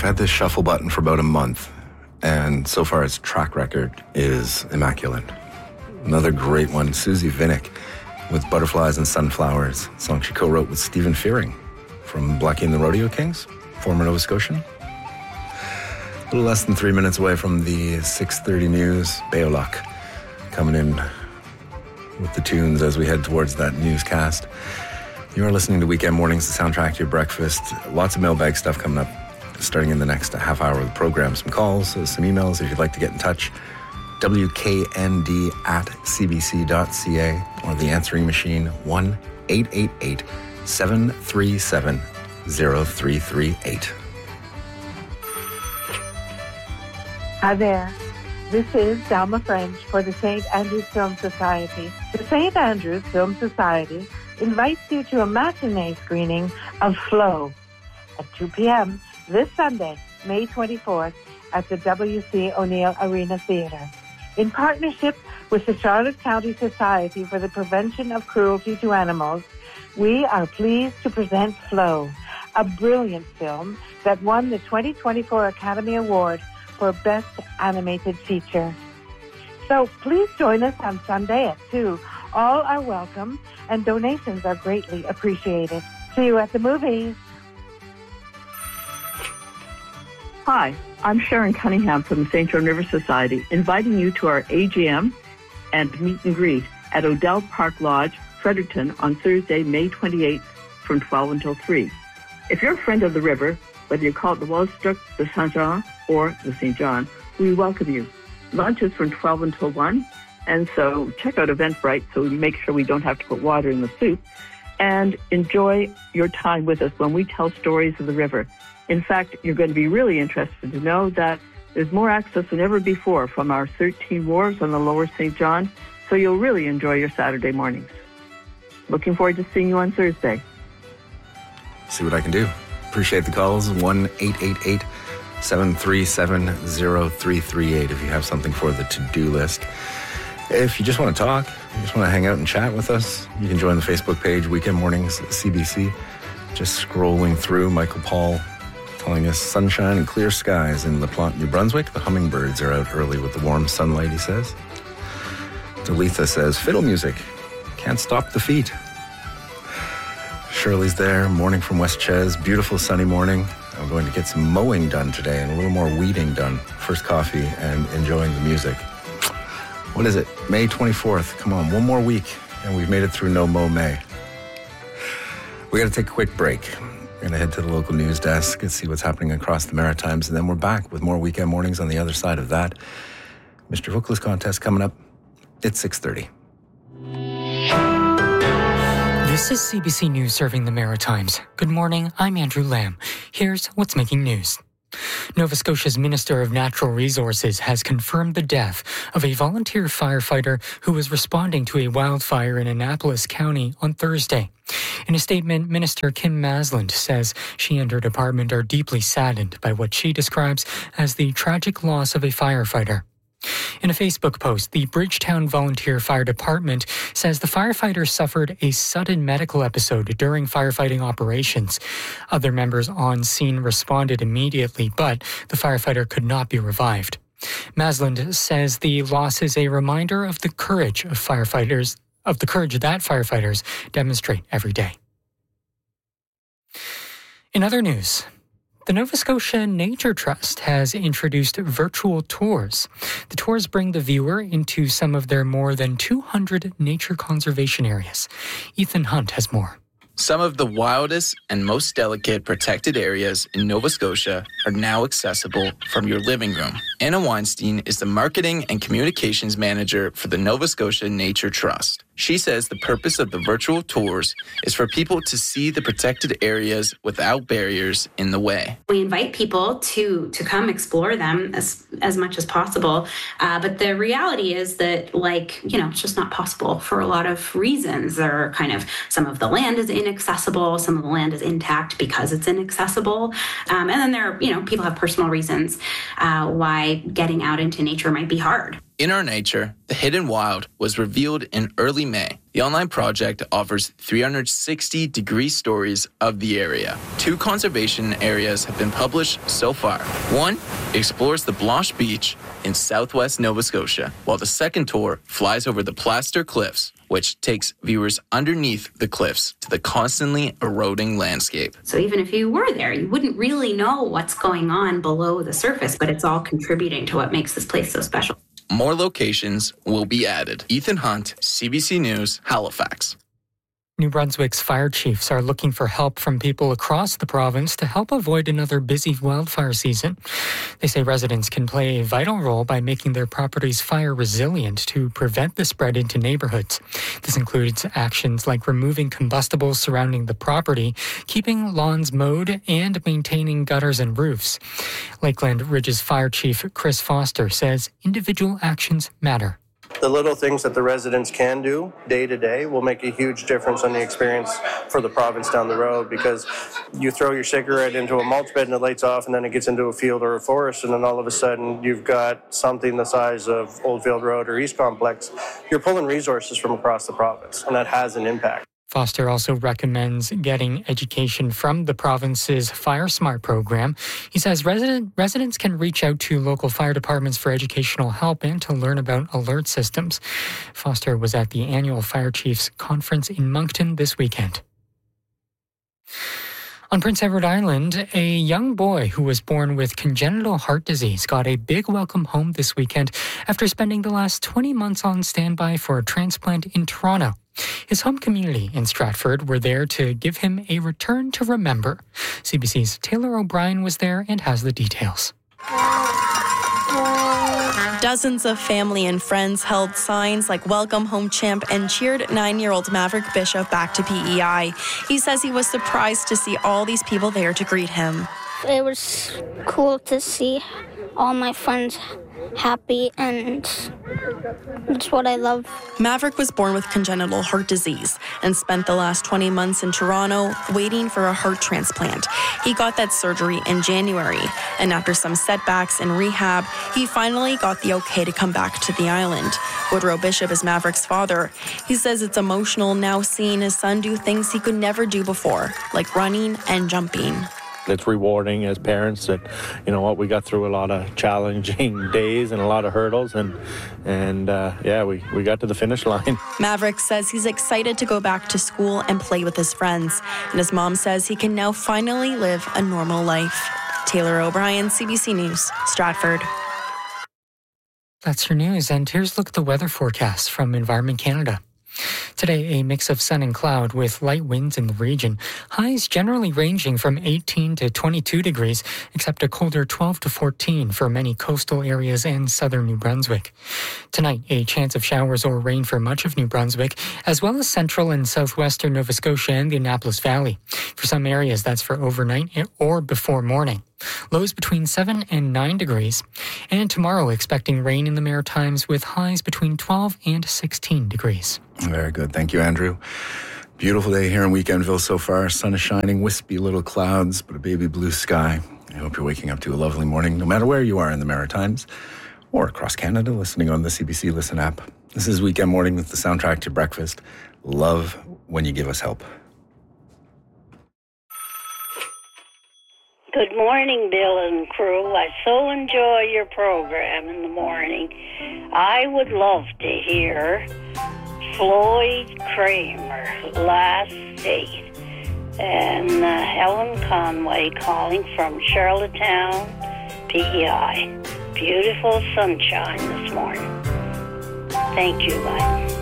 had this shuffle button for about a month, and so far its track record is immaculate. Another great one, Susie Vinnick with Butterflies and Sunflowers, a song she co-wrote with Stephen Fearing from Blackie and the Rodeo Kings, former Nova Scotian. A little less than 3 minutes away from the 6:30 news, Beolach coming in with the tunes as we head towards that newscast. You are listening to Weekend Mornings, the soundtrack to your breakfast. Lots of mailbag stuff coming up, starting in the next half hour of the program. Some calls, some emails if you'd like to get in touch. WKND@cbc.ca or the answering machine 1-888-737-0338. Hi there. This is Dalma French for the St. Andrews Film Society. The St. Andrews Film Society invites you to a matinee screening of Flow at 2 p.m. this Sunday, May 24th, at the W.C. O'Neill Arena Theatre. In partnership with the Charlotte County Society for the Prevention of Cruelty to Animals, we are pleased to present Flow, a brilliant film that won the 2024 Academy Award for Best Animated Feature. So please join us on Sunday at 2. All are welcome, and donations are greatly appreciated. See you at the movies. Hi, I'm Sharon Cunningham from the St. John River Society, inviting you to our AGM and meet and greet at Odell Park Lodge, Fredericton, on Thursday, May 28th from 12 until 3. If you're a friend of the river, whether you call it the Wallstruck, the Saint John, or the St. John, we welcome you. Lunch is from 12 until 1, and so check out Eventbrite so we make sure we don't have to put water in the soup, and enjoy your time with us when we tell stories of the river. In fact, you're going to be really interested to know that there's more access than ever before from our 13 wharves on the lower St. John, so you'll really enjoy your Saturday mornings. Looking forward to seeing you on Thursday. See what I can do. Appreciate the calls. 1-888-737-0338 if you have something for the to-do list. If you just want to talk, you just want to hang out and chat with us, you can join the Facebook page, Weekend Mornings CBC. Just scrolling through, Michael Paul telling us sunshine and clear skies in LaPlante, New Brunswick. The hummingbirds are out early with the warm sunlight, he says. Delitha says, fiddle music. Can't stop the feet. Shirley's there, morning from West Ches. Beautiful sunny morning. I'm going to get some mowing done today and a little more weeding done. First coffee and enjoying the music. What is it? May 24th. Come on, one more week and we've made it through No Mow May. We got to take a quick break. We're going to head to the local news desk and see what's happening across the Maritimes, and then we're back with more Weekend Mornings on the other side of that. Mr. Vocalist contest coming up. It's 6:30. This is CBC News serving the Maritimes. Good morning, I'm Andrew Lamb. Here's what's making news. Nova Scotia's Minister of Natural Resources has confirmed the death of a volunteer firefighter who was responding to a wildfire in Annapolis County on Thursday. In a statement, Minister Kim Masland says she and her department are deeply saddened by what she describes as the tragic loss of a firefighter. In a Facebook post, the Bridgetown Volunteer Fire Department says the firefighter suffered a sudden medical episode during firefighting operations. Other members on scene responded immediately, but the firefighter could not be revived. Masland says the loss is a reminder of the courage that firefighters demonstrate every day. In other news, the Nova Scotia Nature Trust has introduced virtual tours. The tours bring the viewer into some of their more than 200 nature conservation areas. Ethan Hunt has more. Some of the wildest and most delicate protected areas in Nova Scotia are now accessible from your living room. Anna Weinstein is the Marketing and Communications Manager for the Nova Scotia Nature Trust. She says the purpose of the virtual tours is for people to see the protected areas without barriers in the way. We invite people to come explore them as much as possible. But the reality is that, it's just not possible for a lot of reasons. There are some of the land is inaccessible, some of the land is intact because it's inaccessible. And then there are, people have personal reasons why getting out into nature might be hard. In Our Nature, The Hidden Wild was revealed in early May. The online project offers 360-degree stories of the area. 2 conservation areas have been published so far. One explores the Blanche Beach in southwest Nova Scotia, while the second tour flies over the Plaster Cliffs, which takes viewers underneath the cliffs to the constantly eroding landscape. So even if you were there, you wouldn't really know what's going on below the surface, but it's all contributing to what makes this place so special. More locations will be added. Ethan Hunt, CBC News, Halifax. New Brunswick's fire chiefs are looking for help from people across the province to help avoid another busy wildfire season. They say residents can play a vital role by making their properties fire resilient to prevent the spread into neighborhoods. This includes actions like removing combustibles surrounding the property, keeping lawns mowed, and maintaining gutters and roofs. Lakeland Ridge's fire chief, Chris Foster, says individual actions matter. The little things that the residents can do day to day will make a huge difference on the experience for the province down the road, because you throw your cigarette into a mulch bed and it lights off, and then it gets into a field or a forest, and then all of a sudden you've got something the size of Oldfield Road or East Complex. You're pulling resources from across the province, and that has an impact. Foster also recommends getting education from the province's Fire Smart program. He says residents can reach out to local fire departments for educational help and to learn about alert systems. Foster was at the annual Fire Chiefs Conference in Moncton this weekend. On Prince Edward Island, a young boy who was born with congenital heart disease got a big welcome home this weekend after spending the last 20 months on standby for a transplant in Toronto. His home community in Stratford were there to give him a return to remember. CBC's Taylor O'Brien was there and has the details. Dozens of family and friends held signs like "Welcome Home Champ" and cheered 9-year-old Maverick Bishop back to PEI. He says he was surprised to see all these people there to greet him. It was cool to see all my friends happy, and it's what I love. Maverick was born with congenital heart disease and spent the last 20 months in Toronto waiting for a heart transplant. He got that surgery in January, and after some setbacks in rehab, he finally got the okay to come back to the island. Woodrow Bishop is Maverick's father. He says it's emotional now seeing his son do things he could never do before, like running and jumping. It's rewarding as parents that, you know what, we got through a lot of challenging days and a lot of hurdles, and we got to the finish line. Maverick says he's excited to go back to school and play with his friends, and his mom says he can now finally live a normal life. Taylor O'Brien, CBC News, Stratford. That's your news, and here's a look at the weather forecast from Environment Canada. Today, a mix of sun and cloud with light winds in the region. Highs generally ranging from 18 to 22 degrees, except a colder 12 to 14 for many coastal areas and southern New Brunswick. Tonight, a chance of showers or rain for much of New Brunswick, as well as central and southwestern Nova Scotia and the Annapolis Valley. For some areas, that's for overnight or before morning. Lows between 7 and 9 degrees. And tomorrow, expecting rain in the Maritimes with highs between 12 and 16 degrees. Very good. Thank you, Andrew. Beautiful day here in Weekendville so far. Sun is shining, wispy little clouds, but a baby blue sky. I hope you're waking up to a lovely morning, no matter where you are in the Maritimes or across Canada, listening on the CBC Listen app. This is Weekend Morning with the soundtrack to breakfast. Love when you give us help. Good morning, Bill and crew. I so enjoy your program in the morning. I would love to hear Floyd Kramer, Last Date, and Helen Conway calling from Charlottetown, PEI. Beautiful sunshine this morning. Thank you, bye.